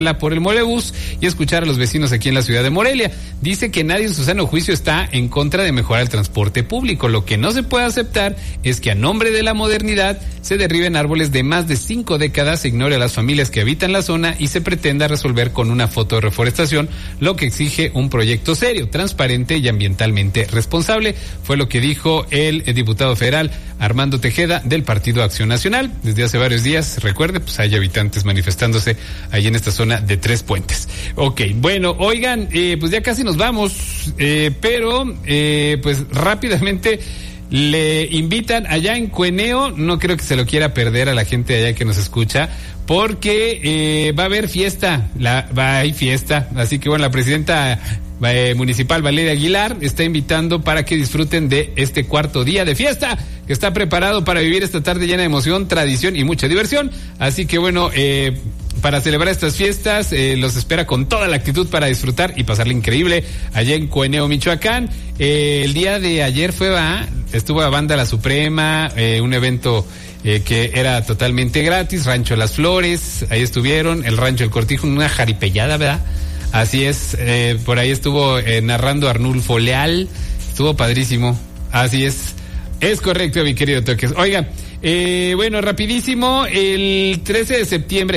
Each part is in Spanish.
por el Molebús y escuchar a los vecinos aquí en la ciudad de Morelia. Dice que nadie en su sano juicio está en contra de mejorar el transporte público. Lo que no se puede aceptar es que a nombre de la modernidad se derriben árboles de más de 5 décadas, se ignore a las familias que habitan la zona y se pretenda resolver con una foto de reforestación, lo que exige un proyecto serio, transparente y ambientalmente responsable. Fue lo que dijo el diputado federal Armando Tejeda del Partido Acción Nacional. Desde hace varios días, recuerde, pues hay habitantes manifestándose ahí en esta zona de Tres Puentes. Ok, bueno, oigan, pues ya casi nos vamos, pero pues rápidamente le invitan allá en Cueneo, no creo que se lo quiera perder a la gente allá que nos escucha, porque va a haber fiesta, hay fiesta, así que bueno, la presidenta municipal Valeria Aguilar está invitando para que disfruten de este cuarto día de fiesta que está preparado para vivir esta tarde llena de emoción, tradición y mucha diversión. Así que bueno, para celebrar estas fiestas los espera con toda la actitud para disfrutar y pasarle increíble allá en Cueneo, Michoacán. El día de ayer estuvo la banda La Suprema, un evento que era totalmente gratis, Rancho Las Flores, ahí estuvieron, el Rancho El Cortijo, una jaripellada, ¿verdad? Así es, por ahí estuvo narrando Arnulfo Leal, estuvo padrísimo, así es correcto, mi querido Toques. Oiga, bueno, rapidísimo, el 13 de septiembre,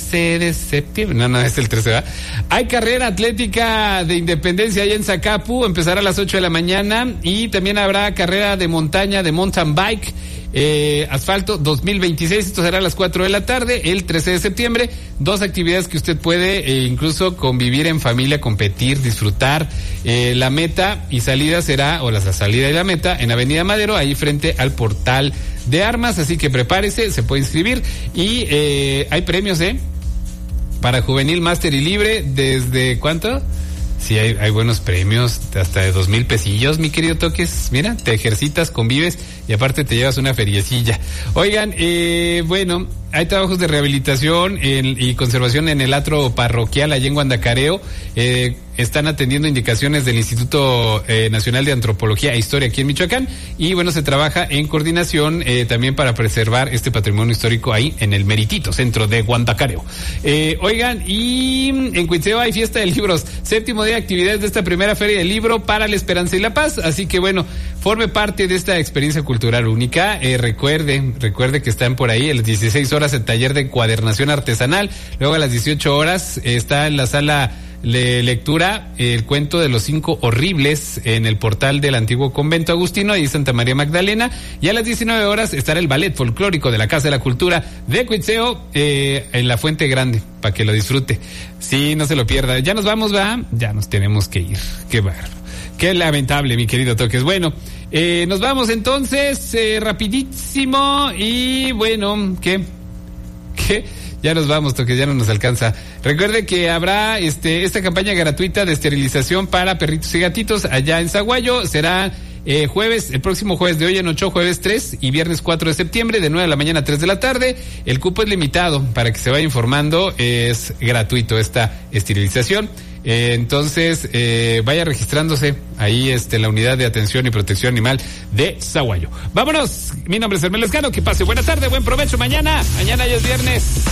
no, es el 13, ¿verdad? Hay carrera atlética de independencia allá en Zacapu, empezará a las 8 de la mañana, y también habrá carrera de montaña, de mountain bike, asfalto 2026, esto será a las 4 de la tarde, el 13 de septiembre, 2 actividades que usted puede incluso convivir en familia, competir, disfrutar. La meta y salida será, o la salida y la meta, en Avenida Madero, ahí frente al portal de armas, así que prepárese, se puede inscribir, y hay premios, para juvenil, máster y libre, ¿desde cuánto? Sí, hay buenos premios, hasta de 2,000 pesillos, mi querido Toques. Mira, te ejercitas, convives y aparte te llevas una feriecilla. Oigan, bueno, hay trabajos de rehabilitación y conservación en el atrio parroquial allá en Guandacareo. Están atendiendo indicaciones del Instituto Nacional de Antropología e Historia aquí en Michoacán, y bueno, se trabaja en coordinación también para preservar este patrimonio histórico ahí en el meritito centro de Guandacareo. Oigan, y en Cuitzeo hay fiesta de libros, 7º día de actividades de esta primera feria del libro para la esperanza y la paz, así que bueno, forme parte de esta experiencia cultural única. Recuerde que están por ahí a las 16 horas el taller de encuadernación artesanal, luego a las 18 horas está en la sala de lectura el cuento de los 5 horribles en el portal del antiguo convento agustino y Santa María Magdalena, y a las 19 horas estará el ballet folclórico de la Casa de la Cultura de Cuitzeo en la Fuente Grande, para que lo disfrute. Sí, no se lo pierda. Ya nos vamos, ¿va? Ya nos tenemos que ir. Qué bárbaro. Qué lamentable, mi querido Toques. Bueno, nos vamos entonces rapidísimo, y bueno, ¿qué? Ya nos vamos, Toques, ya no nos alcanza. Recuerde que habrá esta campaña gratuita de esterilización para perritos y gatitos allá en Zaguayo. Será el próximo jueves de hoy en 8, jueves 3 y viernes 4 de septiembre, de 9 de la mañana a 3 de la tarde. El cupo es limitado, para que se vaya informando, es gratuito esta esterilización. Entonces, vaya registrándose ahí en la unidad de atención y protección animal de Zaguayo. Vámonos, mi nombre es Hermelo Escano, que pase buena tarde, buen provecho mañana ya es viernes.